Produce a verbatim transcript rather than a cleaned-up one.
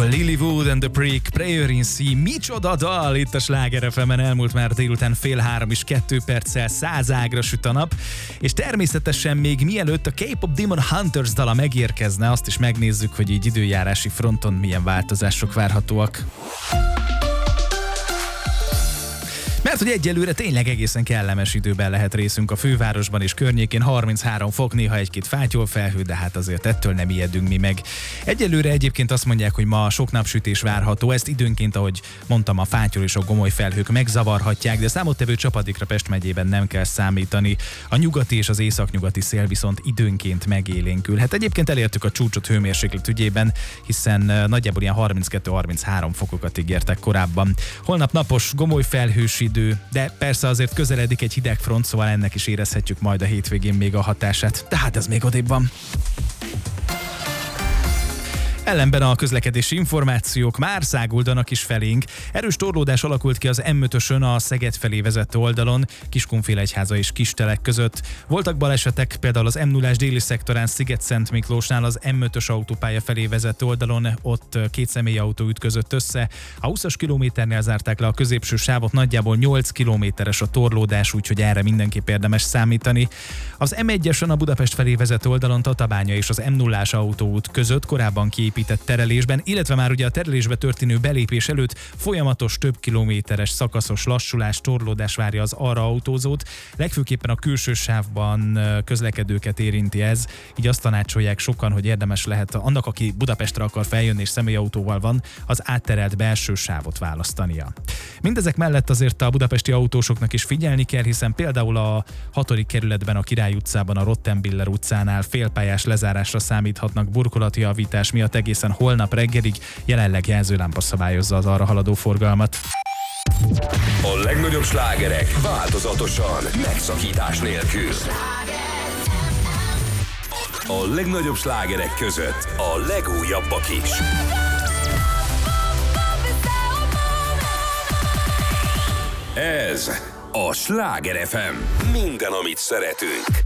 Lilywood and the Prick, Prayer in C, micsoda dal itt a Sláger ef emen. Elmúlt már délután fél három és kettő perccel százágra süt a nap, és természetesen még mielőtt a K-pop Demon Hunters dala megérkezne, azt is megnézzük, hogy így időjárási fronton milyen változások várhatóak. Mert hogy egyelőre tényleg egészen kellemes időben lehet részünk a fővárosban és környékén, harminchárom fok, néha egy-két fátyolfelhő, de hát azért ettől nem ijedünk mi meg. Egyelőre egyébként azt mondják, hogy ma sok napsütés várható, ezt időnként, ahogy mondtam, a fátyol és a gomoly felhők megzavarhatják, de számottevő csapadékra Pest megyében nem kell számítani. A nyugati és az északnyugati szél viszont időnként megélénkül. Hát egyébként elértük a csúcsot hőmérséklet ügyében, hiszen nagyjából ilyen harminckettő-harminchárom fokokat ígértek korábban. Holnap napos, gomoly felhős idő, de persze azért közeledik egy hideg front, szóval ennek is érezhetjük majd a hétvégén még a hatását. Tehát ez még odébb van. Ellenben a közlekedési információk már száguldanak is felénk. Erős torlódás alakult ki az em ötösön a Szeged felé vezető oldalon, Kiskunfélegyháza és Kistelek között. Voltak balesetek, például az em nullás déli szektorán Sziget-Szent Miklósnál az em ötös autópálya felé vezető oldalon, ott két személyautó ütközött össze. A húszas kilométernél zárták le a középső sávot, nagyjából nyolc kilométeres a torlódás, úgyhogy erre mindenképp érdemes számítani. Az em egyesen a Budapest felé vezető oldalon Tatabánya és az em nullás autóút között korábban kiépített terelésben, illetve már ugye a terelésbe történő belépés előtt folyamatos több kilométeres szakaszos lassulás, torlódás várja az arra autózót. Legfőképpen a külső sávban közlekedőket érinti ez, így azt tanácsolják sokan, hogy érdemes lehet annak, aki Budapestre akar feljönni és személyautóval van, az átterelt belső sávot választania. Mindezek mellett azért a budapesti autósoknak is figyelni kell, hiszen például a hatodik kerületben, a Király utcában, a Rottenbiller utcánál félpályás lezárásra számíthatnak burkolatjavítás miatt egészen holnap reggelig, jelenleg jelzőlámpa szabályozza az arra haladó forgalmat. A legnagyobb slágerek változatosan, megszakítás nélkül. A legnagyobb slágerek között a legújabbak is. Ez a Sláger ef em. Minden, amit szeretünk.